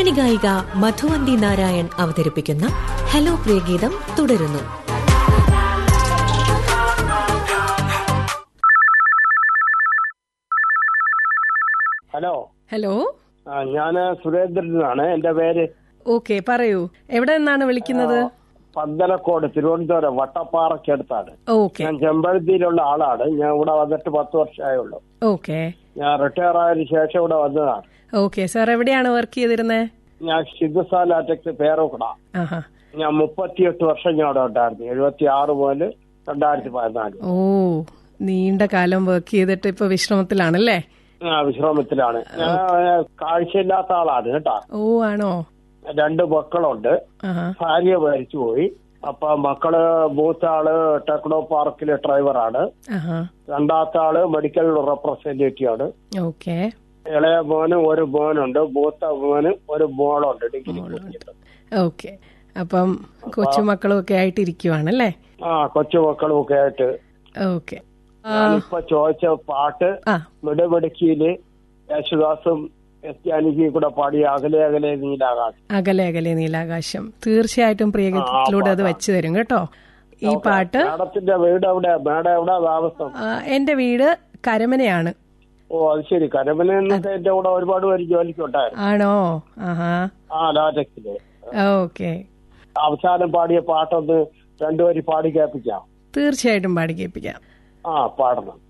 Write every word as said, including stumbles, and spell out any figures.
പിന്നണി ഗായിക മധുവന്തി നാരായൺ അവതരിപ്പിക്കുന്ന ഹലോ പ്രിയഗീതം തുടരുന്നു. ഹലോ ഹലോ, ഞാൻ സുരേന്ദ്രനാണ് എന്റെ പേര്. ഓക്കെ, പറയൂ. എവിടെ നിന്നാണ് വിളിക്കുന്നത്? പന്തലക്കോട്, തിരുവനന്തപുരം വട്ടപ്പാറക്കടുത്താണ്. ഓക്കെ. ഞാൻ ചെമ്പഴന്തിയിലുള്ള ആളാണ്. ഞാൻ ഇവിടെ വന്നിട്ട് പത്ത് വർഷമായുള്ളൂ. ഓക്കെ. ഞാൻ റിട്ടയർ ആയതിനു ശേഷം ഇവിടെ വന്നതാണ്. ഓക്കെ സാർ, എവിടെയാണ് വർക്ക് ചെയ്തിരുന്നത്? ഞാൻ ഹിന്ദുസ്ഥാൻ ലാറ്റക്സ് പേരോക്കട. ഞാൻ മുപ്പത്തിയെട്ട് വർഷം ഞാൻ അവിടെ ഉണ്ടായിരുന്നു. എഴുപത്തി ആറ് മുതൽ രണ്ടായിരത്തി പതിനാല്. ഓ, നീണ്ട കാലം വർക്ക് ചെയ്തിട്ട് ഇപ്പൊ വിശ്രമത്തിലാണല്ലേ? ആ, വിശ്രമത്തിലാണ്. ഞാൻ കാഴ്ചയില്ലാത്ത ആളാണ് കേട്ടാ. ഓ, ആണോ? രണ്ട് മക്കളുണ്ട്. ഭാര്യ മരിച്ചുപോയി. അപ്പൊ മക്കള്, മൂത്ത ആള് ടെക്നോ പാർക്കിലെ ഡ്രൈവറാണ്. രണ്ടാമത്തെ ആള് മെഡിക്കൽ റെപ്രസെന്റേറ്റീവ് ആണ്. ഓക്കെ. ഇളയ മോന് ഒരു മോനുണ്ട്, മൂത്ത മോന് ഒരു മോളുണ്ട്. ഡിഗ്രി. ഓക്കെ. അപ്പം കൊച്ചുമക്കളും ഒക്കെ ആയിട്ട് ഇരിക്കുവാണല്ലേ? ആ, കൊച്ചുമക്കളും ഒക്കെ ആയിട്ട്. ഓക്കെ. ഞാനിപ്പോ ചോദിച്ച പാട്ട് മിടുമിടുക്കിയില് യേശുദാസും ക്രിസ്ത്യാനിക്കും കൂടെ പാടി അകലെ അകലെ നീലാകാശം. അകലെ അകലെ നീലാകാശം തീർച്ചയായിട്ടും പ്രിയഗീതത്തിലൂടെ അത് വെച്ചു തരും കേട്ടോ. ഈ പാട്ട്. മാഡത്തിന്റെ വീട് എവിടെ? മാഡം എവിടെ താമസം? എന്റെ വീട് കരമനയാണ്. ഓ, അത് ശരി. കരമന എന്നൊക്കെ എന്റെ കൂടെ ഒരുപാട് പേര് ജോലിക്കുണ്ടായിരുന്നു. ആണോ? ആഹാ. ആ, ലാറ്റക്സില്. ഓക്കെ. അവസാനം പാടിയ പാട്ടൊന്ന് രണ്ടുപേരും പാടി കേൾപ്പിക്കാം. തീർച്ചയായിട്ടും പാടി കേൾപ്പിക്കാം. ആ, പാടണം.